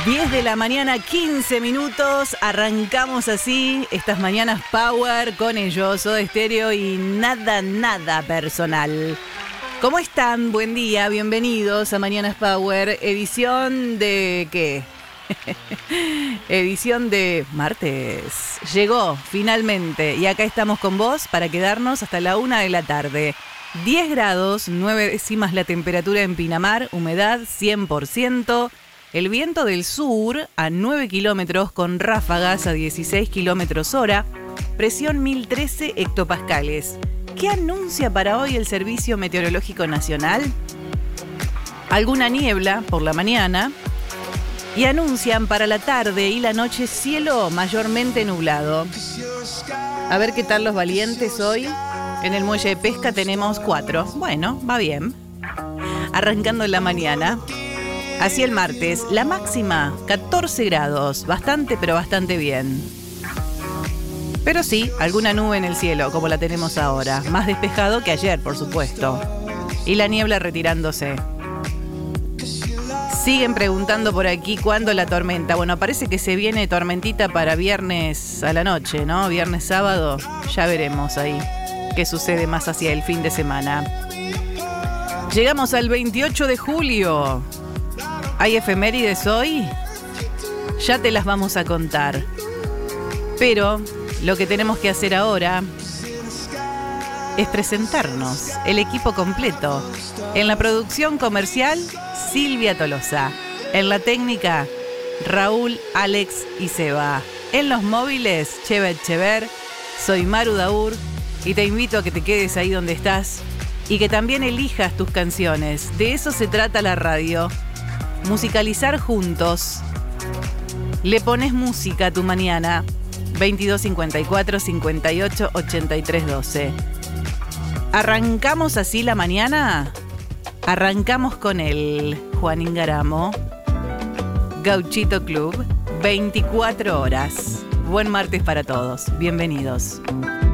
10 de la mañana, 15 minutos. Arrancamos así estas mañanas Power con ellos, Soda Stereo y nada personal. ¿Cómo están? Buen día, bienvenidos a Mañanas Power. Edición de... ¿qué? Edición de martes. Llegó finalmente y acá estamos con vos para quedarnos hasta la 1 de la tarde. 10 grados, 9 décimas la temperatura en Pinamar, humedad 100%. El viento del sur a 9 kilómetros con ráfagas a 16 kilómetros hora, presión 1013 hectopascales. ¿Qué anuncia para hoy el Servicio Meteorológico Nacional? Alguna niebla por la mañana y anuncian para la tarde y la noche cielo mayormente nublado. A ver qué tal los valientes hoy. En el muelle de pesca tenemos 4. Bueno, va bien. Arrancando la mañana. Así el martes, la máxima 14 grados, bastante pero bastante bien. Pero sí, alguna nube en el cielo, como la tenemos ahora. Más despejado que ayer, por supuesto. Y la niebla retirándose. Siguen preguntando por aquí cuándo la tormenta. Bueno, parece que se viene tormentita para viernes a la noche, ¿no? Viernes, sábado, ya veremos ahí qué sucede más hacia el fin de semana. Llegamos al 28 de julio. ¿Hay efemérides hoy? Ya te las vamos a contar. Pero lo que tenemos que hacer ahora es presentarnos, el equipo completo. En la producción comercial, Silvia Tolosa. En la técnica, Raúl, Alex y Seba. En los móviles, Cheva Echever. Soy Maru Daur y te invito a que te quedes ahí donde estás y que también elijas tus canciones. De eso se trata la radio. Musicalizar juntos. Le pones música a tu mañana. 22 54 58 83 12. ¿Arrancamos así la mañana? Arrancamos con el Juan Ingaramo, Gauchito Club, 24 horas. Buen martes para todos. Bienvenidos.